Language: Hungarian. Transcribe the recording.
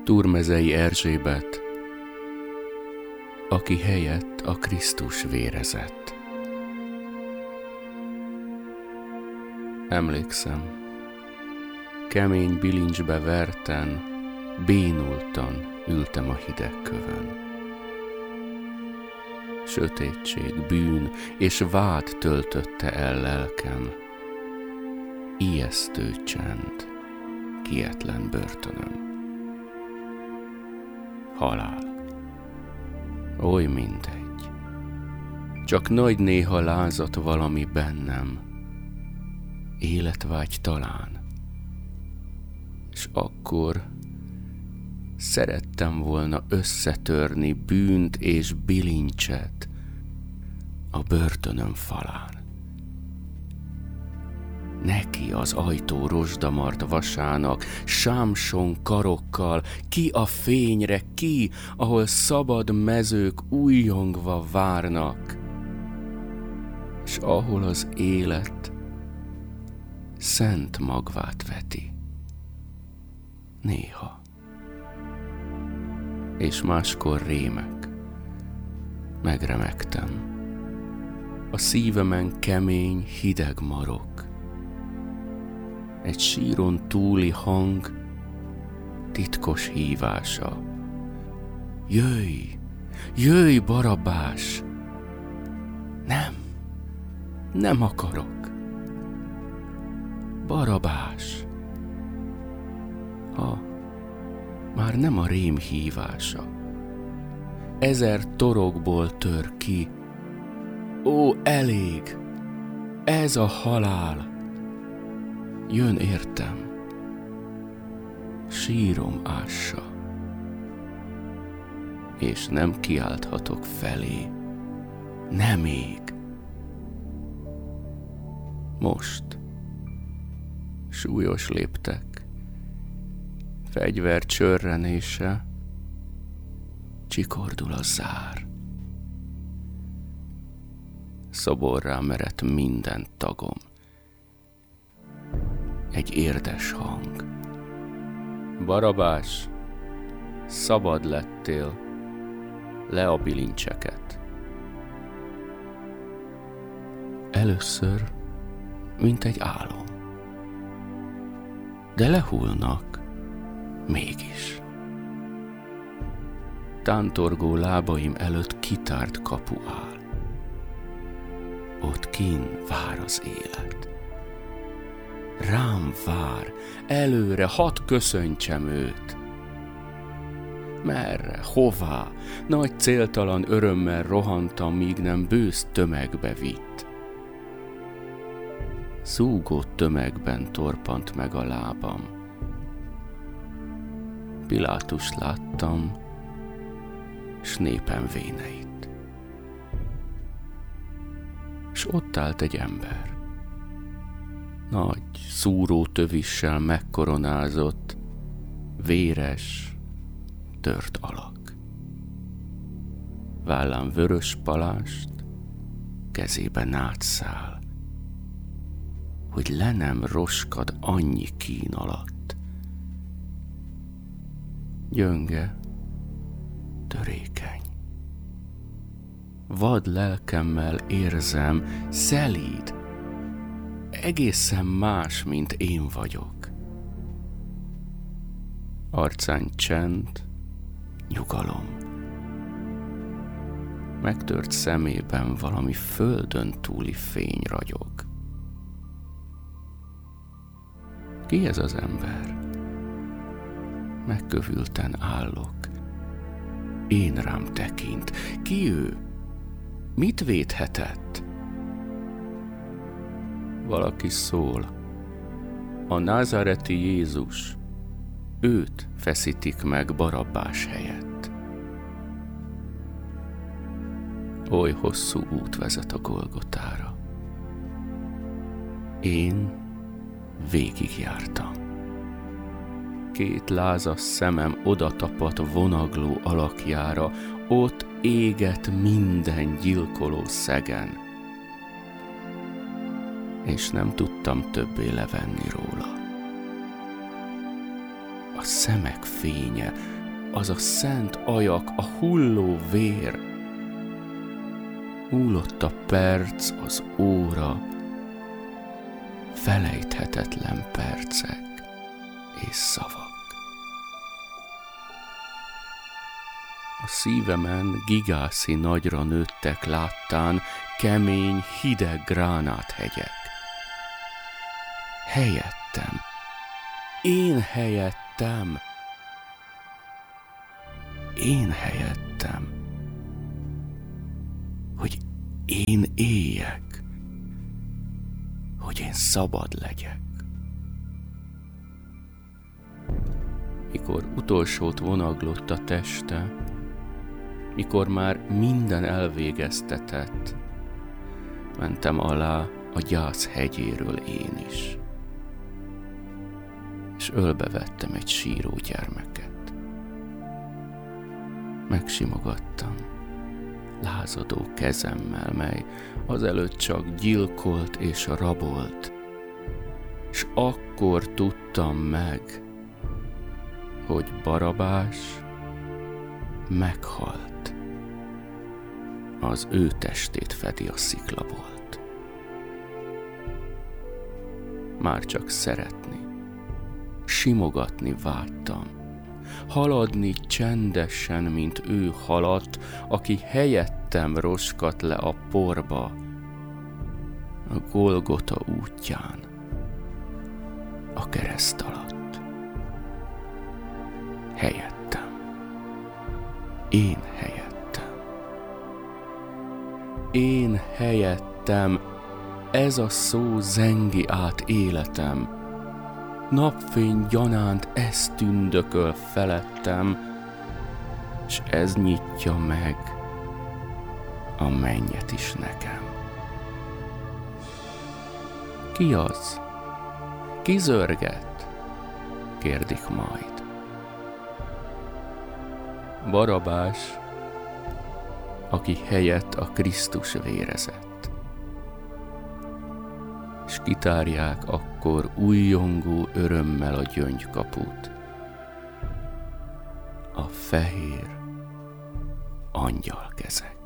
Turmezei Erzsébet, aki helyett a Krisztus vérezett. Emlékszem, kemény bilincsbe verten, bénultan ültem a hideg kövön. Sötétség, bűn és vád töltötte el lelkem. Ijesztő csend, kietlen börtönöm. Halál. Oly mindegy. Csak nagy néha lázadt valami bennem. Életvágy talán. És akkor szerettem volna összetörni bűnt és bilincset a börtönöm falán. Neki az ajtó rozsdamart vasának, sámson karokkal, ki a fényre, ki, ahol szabad mezők újjongva várnak, s ahol az élet szent magvát veti. Néha. És máskor rémek. Megremegtem. A szívemen kemény, hideg marok. Egy síron túli hang titkos hívása. Jöjj, jöjj, Barabbás! Nem akarok. Barabbás! Már nem a rém hívása. 1000 torokból tör ki. Ó, elég! Ez a halál! Jön értem, sírom ássa, és nem kiálthatok felé, nem még. Most súlyos léptek, fegyver csörrenése, csikordul a zár. Szoborrá merett minden tagom. Egy érdes hang. Barabbás, szabad lettél, le a bilincseket. Először, mint egy álom. De lehullnak, mégis. Tántorgó lábaim előtt kitárt kapu áll. Ott kinn vár az élet. Rám vár, előre, hadd köszöntsem őt. Merre, hová, nagy céltalan örömmel rohantam, míg nem bősz tömegbe vitt. Zúgó tömegben torpant meg a lábam. Pilátust láttam, s népem véneit. S ott állt egy ember. Nagy, szúró tövissel megkoronázott, véres, tört alak. Vállán vörös palást, kezében nátszál, hogy le nem roskad annyi kín alatt. Gyönge, törékeny. Vad lelkemmel érzem, szelíd, egészen más, mint én vagyok. Arcán csend, nyugalom. Megtört szemében valami földön túli fény ragyog. Ki ez az ember? Megkövülten állok. Én rám tekint. Ki ő? Mit védhetett? Valaki szól. A názáreti Jézus. Őt feszítik meg Barabbás helyett. Oly hosszú út vezet a Golgotára. Én végigjártam. 2 lázas szemem odatapadt vonagló alakjára, ott égett minden gyilkoló szegen. És nem tudtam többé levenni róla. a szemek fénye, az a szent ajak, a hulló vér. Múlott a perc, az óra, felejthetetlen percek és szavak. A szívemen gigászi nagyra nőttek láttán kemény, hideg gránáthegyek. Helyettem. Én helyettem. Én helyettem. Hogy én éljek. Hogy én szabad legyek. Mikor utolsót vonaglott a teste, mikor már minden elvégeztetett, mentem alá a gyász hegyéről én is, és ölbevettem egy síró gyermeket. Megsimogattam lázadó kezemmel, mely azelőtt csak gyilkolt és rabolt, és akkor tudtam meg, hogy Barabás meghalt. Az ő testét fedi a sziklabolt. Már csak szeretni, simogatni vágytam, haladni csendesen, mint ő haladt, aki helyettem roskat le a porba, a Golgota útján, a kereszt alatt. Helyettem. Én helyettem. Én helyettem, ez a szó zengi át életem. Napfény gyanánt ez tündököl felettem, s ez nyitja meg a mennyet is nekem. Ki az? Ki zörget? Kérdik majd. Barabás, aki helyett a Krisztus vérezett. És kitárják akkor újjongó örömmel a gyöngykaput, a fehér angyalkezek.